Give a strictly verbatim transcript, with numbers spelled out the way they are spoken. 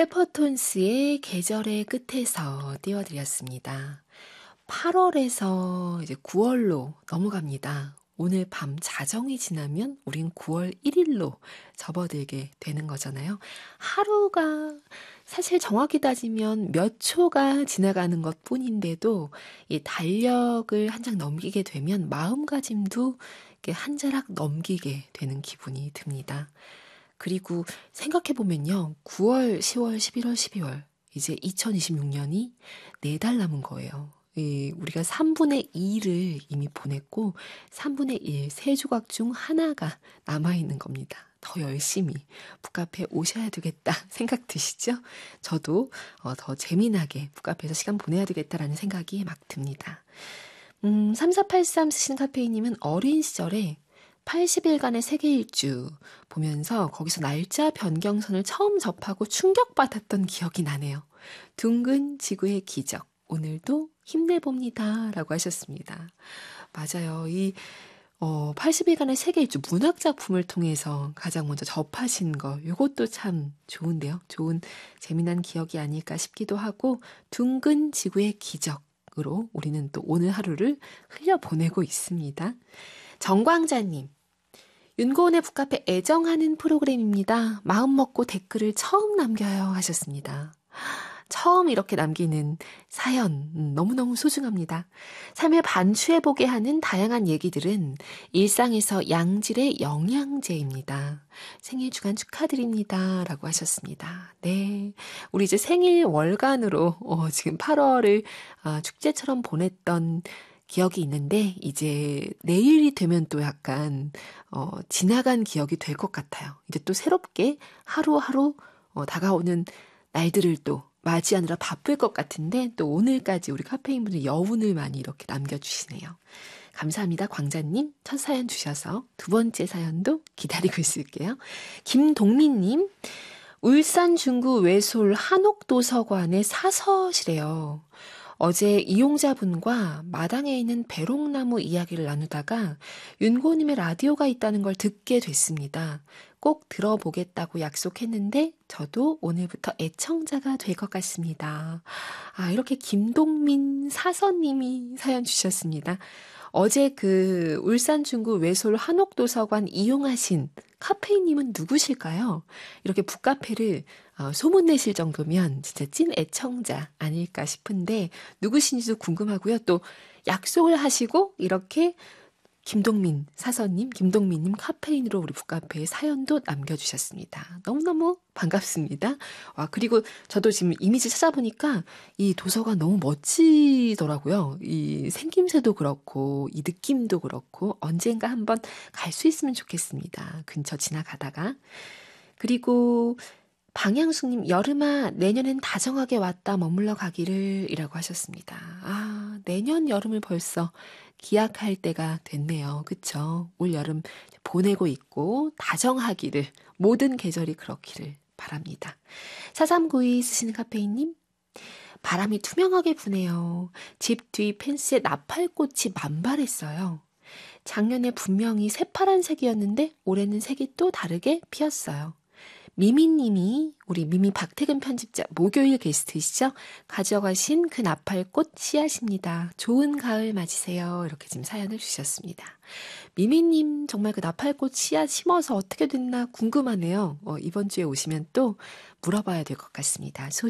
페퍼톤스의 계절의 끝에서 띄워드렸습니다. 팔월에서 이제 구월로 넘어갑니다. 오늘 밤 자정이 지나면 우린 구월 일일로 접어들게 되는 거잖아요. 하루가 사실 정확히 따지면 몇 초가 지나가는 것 뿐인데도 이 달력을 한 장 넘기게 되면 마음가짐도 이렇게 한 자락 넘기게 되는 기분이 듭니다. 그리고 생각해보면요. 구월, 시월, 십일월, 십이월 이제 이천이십육 년이 네 달 남은 거예요. 이 우리가 삼분의 이를 이미 보냈고 삼분의 일, 세 조각 중 하나가 남아있는 겁니다. 더 열심히 북카페 오셔야 되겠다 생각 드시죠? 저도 어, 더 재미나게 북카페에서 시간 보내야 되겠다라는 생각이 막 듭니다. 음, 삼사팔삼 쓰시는 카페이님은 어린 시절에 팔십 일간의 세계 일주 보면서 거기서 날짜 변경선을 처음 접하고 충격받았던 기억이 나네요. 둥근 지구의 기적, 오늘도 힘내봅니다 라고 하셨습니다. 맞아요. 이 어, 팔십 일간의 세계 일주 문학작품을 통해서 가장 먼저 접하신 거, 이것도 참 좋은데요. 좋은 재미난 기억이 아닐까 싶기도 하고, 둥근 지구의 기적으로 우리는 또 오늘 하루를 흘려보내고 있습니다. 정광자님, 윤고은의 북카페 애정하는 프로그램입니다. 마음 먹고 댓글을 처음 남겨요 하셨습니다. 처음 이렇게 남기는 사연 음, 너무너무 소중합니다. 삶을 반추해보게 하는 다양한 얘기들은 일상에서 양질의 영양제입니다. 생일 주간 축하드립니다 라고 하셨습니다. 네, 우리 이제 생일 월간으로 어, 지금 팔월을 어, 축제처럼 보냈던 기억이 있는데 이제 내일이 되면 또 약간 어, 지나간 기억이 될 것 같아요. 이제 또 새롭게 하루하루 어, 다가오는 날들을 또 맞이하느라 바쁠 것 같은데 또 오늘까지 우리 카페인분들 여운을 많이 이렇게 남겨주시네요. 감사합니다. 광자님 첫 사연 주셔서 두 번째 사연도 기다리고 있을게요. 김동민님, 울산 중구 외솔 한옥도서관의 사서시래요. 어제 이용자분과 마당에 있는 배롱나무 이야기를 나누다가 윤고님의 라디오가 있다는 걸 듣게 됐습니다. 꼭 들어보겠다고 약속했는데 저도 오늘부터 애청자가 될 것 같습니다. 아, 이렇게 김동민 사서님이 사연 주셨습니다. 어제 그 울산 중구 외솔 한옥도서관 이용하신 카페인님은 누구실까요? 이렇게 북카페를 어, 소문내실 정도면 진짜 찐 애청자 아닐까 싶은데 누구신지도 궁금하고요. 또 약속을 하시고 이렇게 김동민 사서님, 김동민님 카페인으로 우리 북카페에 사연도 남겨주셨습니다. 너무너무 반갑습니다. 와, 그리고 저도 지금 이미지 찾아보니까 이 도서관 너무 멋지더라고요. 이 생김새도 그렇고 이 느낌도 그렇고 언젠가 한번 갈 수 있으면 좋겠습니다. 근처 지나가다가. 그리고 방향숙님, 여름아 내년엔 다정하게 왔다 머물러 가기를 이라고 하셨습니다. 아, 내년 여름을 벌써 기약할 때가 됐네요. 그쵸? 올 여름 보내고 있고 다정하기를, 모든 계절이 그렇기를 바랍니다. 사삼구이 쓰시는 카페인님, 바람이 투명하게 부네요. 집 뒤 펜스에 나팔꽃이 만발했어요. 작년에 분명히 새파란색이었는데 올해는 색이 또 다르게 피었어요. 미미님이 우리 미미 박태근 편집자 목요일 게스트이시죠? 가져가신 그 나팔꽃 씨앗입니다. 좋은 가을 맞으세요. 이렇게 지금 사연을 주셨습니다. 미미님 정말 그 나팔꽃 씨앗 심어서 어떻게 됐나 궁금하네요. 어, 이번 주에 오시면 또 물어봐야 될 것 같습니다.